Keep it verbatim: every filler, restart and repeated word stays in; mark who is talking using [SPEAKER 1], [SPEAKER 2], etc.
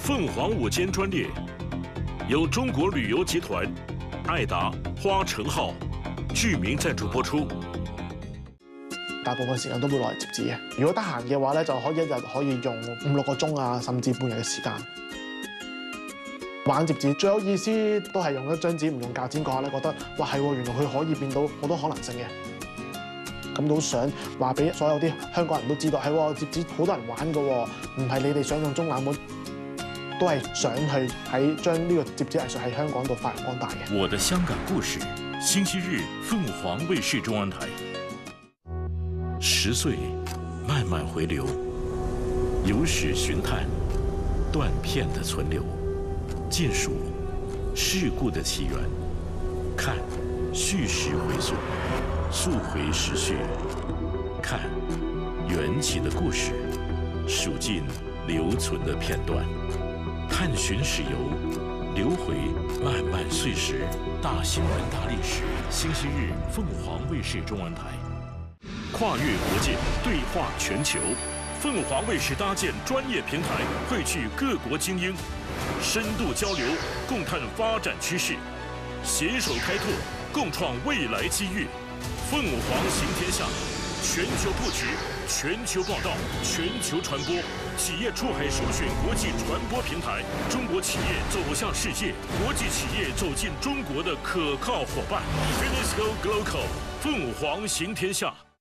[SPEAKER 1] 凤凰午间专列由中国旅游集团、爱達、花城號具名贊助播出。
[SPEAKER 2] 大部分時間都會攞嚟摺紙嘅。如果得閒嘅話咧，就可以一日可以用五六個鐘啊，甚至半日嘅時間。玩摺紙最有意思都係用一張紙唔用鉸剪嗰下咧，覺得哇係喎，原來佢可以變到好多可能性嘅。咁都想話俾所有啲香港人都知道，係喎，摺紙好多人玩㗎喎，唔係你哋想象中冷門，都係想去喺將呢個摺紙藝術喺香港度發揚光大嘅。
[SPEAKER 1] 我的香港故事，星期日鳳凰衛視中文台。十歲慢慢回流，有史尋探，斷片的存留，盡數事故的起源，看敘事回溯，溯回時序，看緣起的故事，數盡留存的片段，探尋史遊，留回漫漫歲時，大新聞大歷史。星期日鳳凰衛視中文台。跨越國界，對話全球，鳳凰衛視搭建專業平台，匯聚各國精英，深度交流，共探發展趨勢，攜手開拓，共創未來機遇。鳳凰行天下，全球佈局，全球報道，全球傳播，企業出海首選國際傳播平台，中國企業走向世界，國際企業走進中國的可靠夥伴。Finisco Global，鳳凰行天下。